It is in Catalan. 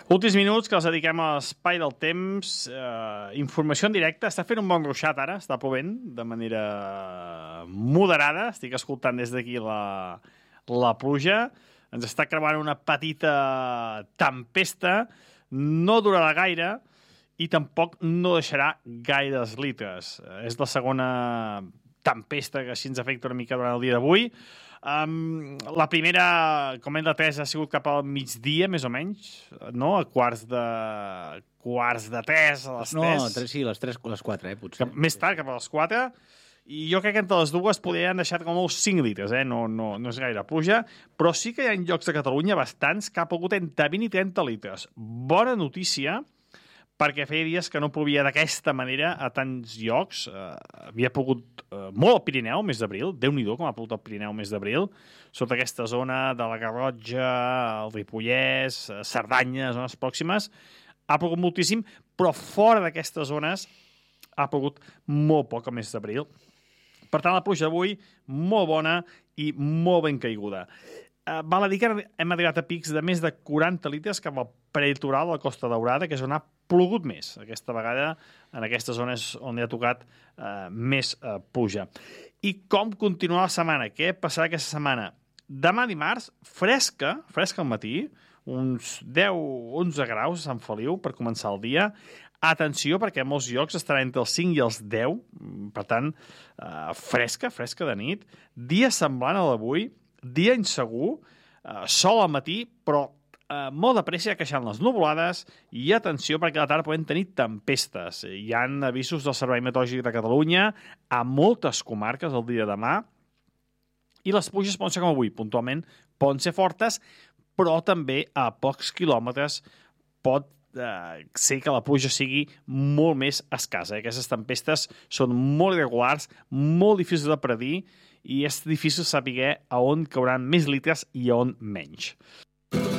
Últims minuts que els dediquem a l'espai del temps. Informació en directe. Està fent un bon ruixat ara, està plovent de manera moderada. Estic escoltant des d'aquí la pluja. Ens està creuant una petita tempesta. No durarà gaire i tampoc no deixarà gaires litres. És la segona tempesta que així ens afecta una mica durant el dia d'avui. La primera, com hem atès, ha sigut cap al migdia, més o menys, no? A quarts de 3, a les 3. No, sí, les 3, les 4, potser. Més tard, cap a les 4. I jo crec que entre les dues podrien deixar com uns 5 litres, no és gaire pluja, però sí que hi ha llocs de Catalunya bastants que ha pogut entre 20 i 30 litres. Bona notícia, perquè feia dies que no plovia d'aquesta manera a tants llocs. Havia pogut molt al Pirineu, mes d'abril. Déu-n'hi-do com ha plogut al Pirineu, mes d'abril. Sota aquesta zona de la Garrotxa, el Ripollès, Cerdanya, zones pròximes. Ha plogut moltíssim, però fora d'aquestes zones ha plogut molt poc al mes d'abril. Per tant, la pluja d'avui, molt bona i molt ben caiguda. Val a dir que hem arribat a pics de més de 40 litres cap al prelitoral de la Costa Daurada, que és on ha plogut més. Aquesta vegada, en aquestes zones on hi ha tocat més pluja. I com continuarà la setmana? Què passarà aquesta setmana? Demà dimarts, fresca al matí, uns 10-11 graus a Sant Feliu per començar el dia. Atenció, perquè a molts llocs estarà entre els 5 i els 10, per tant, fresca de nit. Dia semblant a l'avui, dia insegur, sol al matí, però molt de pressa queixant les nuvolades i atenció perquè a la tarda poden tenir tempestes. Hi ha avisos del Servei Meteorològic de Catalunya a moltes comarques el dia de demà i les pluges poden ser com avui, puntualment poden ser fortes, però també a pocs quilòmetres pot ser que la pluja sigui molt més escassa. Aquestes tempestes són molt irregulars, molt difícils de predir i és difícil saber a on cauran més litres i a on menys.